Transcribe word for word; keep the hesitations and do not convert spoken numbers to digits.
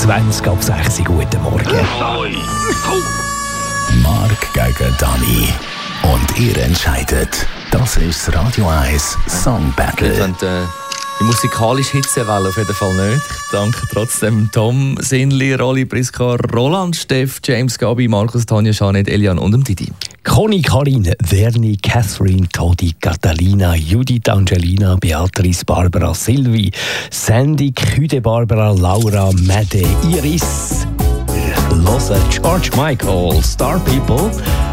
zwanzig ab sechs Uhr. Guten Morgen. Mark gegen Dani. Und ihr entscheidet. Das ist das Radio eins Song Battle. Und, äh, die musikalische Hitzewelle auf jeden Fall nicht. Ich danke trotzdem Tom, Sinli, Rolli, Priska, Roland, Steff, James, Gabi, Markus, Tanja, Janet, Elian und dem Didi. Conny, Karin, Verni, Catherine, Todi, Catalina, Judith, Angelina, Beatrice, Barbara, Silvi, Sandy, Küde, Barbara, Laura, Mede, Iris. Wir hören George Michael, Star People.